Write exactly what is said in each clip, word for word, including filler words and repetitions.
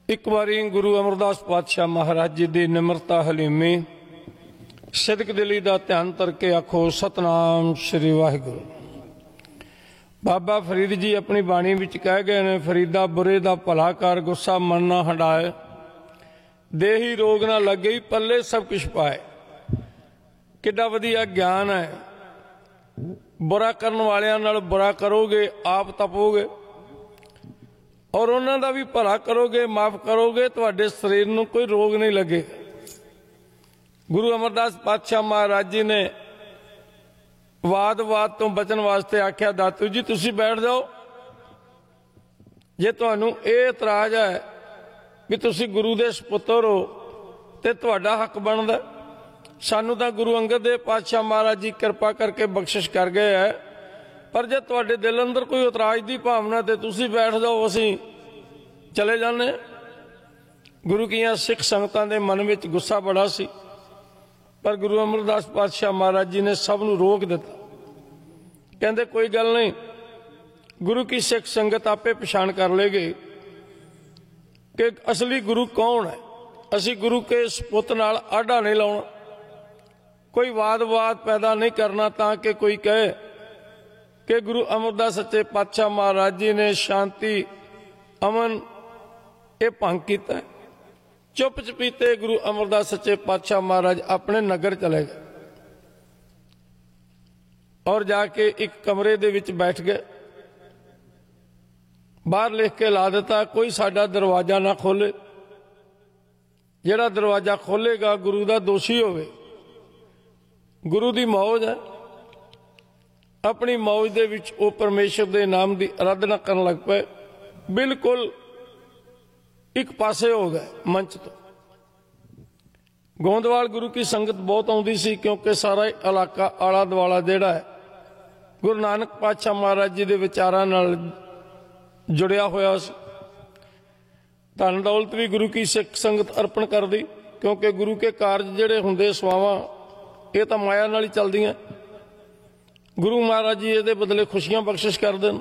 एक बारी गुरु अमरदास पातशाह महाराज जी की निमरता हलीमी सिदक दिली का ध्यान करके आखो सतनाम श्री वाहिगुरु। बाबा फरीद जी अपनी बाणी विच कह गए ने, फरीदा बुरे दा भला कर, गुस्सा मन ना हटाए, देही रोग ना लगे, पल्ले सब कुछ पाए। किड्डा वधिया ज्ञान है। बुरा करने वालियां नाल बुरा करोगे, आप तपोगे, और उन्हों का भी भला करोगे, माफ करोगे, तो शरीर में कोई रोग नहीं लगे। गुरु अमरदास पातशाह महाराज जी ने वाद वाद तो बचन वास्ते आख्या, दातू जी तुसी बैठ जाओ, जे तुहानू ये इतराज है भी तुसी गुरु दे सपुत्र हो तो तुहाडा हक बनदा। सानू तां गुरु अंगद देव पातशाह महाराज जी कृपा करके बख्शिश कर गए है, पर जे तुहाडे दिल अंदर कोई इतराज की भावना तो तुसी बैठ जाओ, असीं चले जाने। गुरु कियां सिख संगतां दे मन में गुस्सा बड़ा सी, पर गुरु अमरदास पातशाह महाराज जी ने सब नूं रोक दिता। कहंदे कोई गल नहीं, गुरु की सिख संगत आपे पछाण कर लेगी कि असली गुरु कौन है। असीं गुरु के सपुत नाल आढ़ा नहीं लाउणा, कोई वाद वाद पैदा नहीं करना ताकि कोई कहे कि गुरु अमरदास सच्चे पातशाह महाराज जी ने शांति अमन ये भंग किया। चुप चपीते गुरु अमरदास सच्चे पातशाह महाराज अपने नगर चले गए और जाके एक कमरे दे विच बैठ गए। बाहर लिख के ला दिता, कोई साडा दरवाजा ना खोले, जिहड़ा दरवाजा खोलेगा गुरु दा दोषी होवे। गुरु दी मौज है, अपनी मौज दे विच वो परमेश्वर दे नाम की आराधना करन लग पे, बिल्कुल एक पासे हो गए मंच तो। गोंदवाल गुरु की संगत बहुत आउंदी सी, क्योंकि सारा इलाका आला दुआला जिहड़ा है गुरु नानक पातशाह महाराज जी के विचारां नाल जुड़िया होया सी। धन दौलत भी गुरु की सिख संगत अर्पण कर दी, क्योंकि गुरु के कारज जिहड़े हुंदे सवावां ये तो माया नाल ही चलदियां। गुरु महाराज जी ये बदले खुशियां बख्शिश कर देन।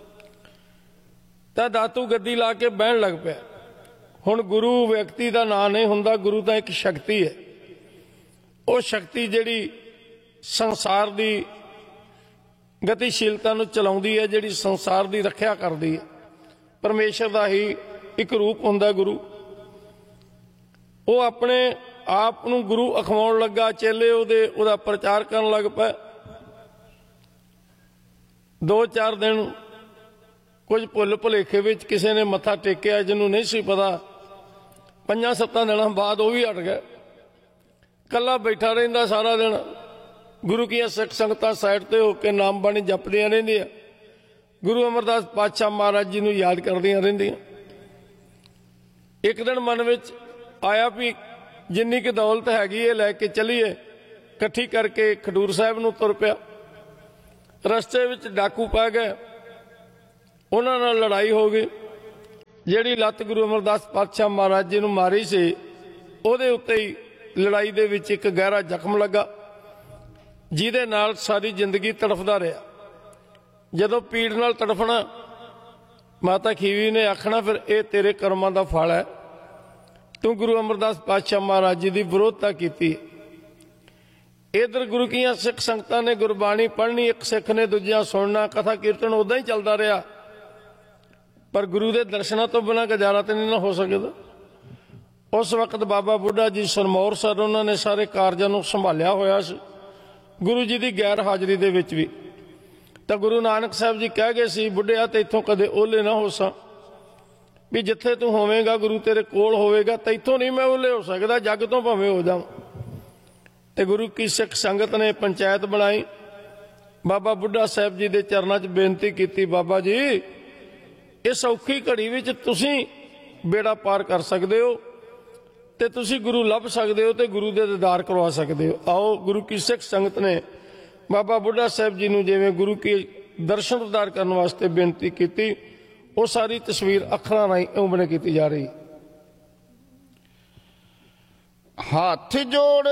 तां दातू गद्दी ला के बहन लग पिया। हुण गुरु व्यक्ति का नाम नहीं हुंदा, गुरु तो एक शक्ति है। वो शक्ति जिहड़ी संसार की गतिशीलता नूं चलाउंदी है, जिहड़ी संसार की रखिया करदी है। परमेश्वर का ही एक रूप हुंदा गुरु। वो अपने आप नूं गुरु अखवाउण लगा, चेले उहदे उहदा प्रचार करन लग पए। दो चार दिन कुछ भुल भुलेखे विच किसी ने मत्था टेकिया जिन्होंने नहीं सी पता, पंजा सत्तां दिनों बाद वो भी हट गया। कला बैठा रहिंदा सारा दिन। गुरु की सिख संगतां साइड ते होकर नाम बाणी जपदियां रहिंदियां, गुरु अमरदास पातशाह महाराज जी नूं याद करदियां रहिंदियां। एक दिन मन विच आया भी जिन्नी की दौलत हैगी है लैके चलीए, इकट्ठी करके खडूर साहिब नूं तुर पिया। रस्ते विच डाकू पै गए, उन्हां नाल लड़ाई हो गई। जिहड़ी लत्त गुरु अमरदास पातशाह महाराज जी नूं मारी सी, उहदे उत्ते ही लड़ाई दे विच एक गहरा जख्म लगा, जिहदे नाल सारी जिंदगी तड़फदा रहा। जदों पीड़ नाल तड़फना, माता खीवी ने आखना फिर ये तेरे कर्मां दा फल है, तू गुरु अमरदास पातशाह महाराज जी की विरोधता की। इधर गुरु की सिख संगतां ने गुरबाणी पढ़नी, एक सिख ने दूजिया सुनना, कथा कीर्तन उदा ही चलता रहा, पर गुरु के दर्शनों तो बिना गुजारा तो नहीं ना हो सकता। उस वक्त बाबा बुढ़ा जी सरमौर सर, उन्होंने सारे कारजां नूं संभालिया होया सी, गुरु जी की गैर हाजरी दे विच भी। तो गुरु नानक साहब जी कह गए सी, बुढ़िया तो इत्थों कदे ओले ना हो सा, भी जिथे तू होवेगा गुरु तेरे कोल होवेगा, तो इत्थों नहीं मैं ओले हो सकता, जग तो भावें हो जाऊं। तो गुरु की सिख संगत ने पंचायत बनाई, बाबा बुढ़ा साहब जी के चरणों च बेनती की, बाबा जी इस औखी घड़ी विच तुसीं बेड़ा पार कर सकते हो, तो तुसीं गुरु लभ सकते हो, तो गुरु दे दीदार करवा सकते हो। आओ गुरु की सिख संगत ने बाबा बुढ़ा साहब जी नूं जिवें गुरु के दर्शन दीदार करने वास्ते बेनती की, वो सारी तस्वीर अखरां राहीं इउं बने की जा रही। हाथ जोड़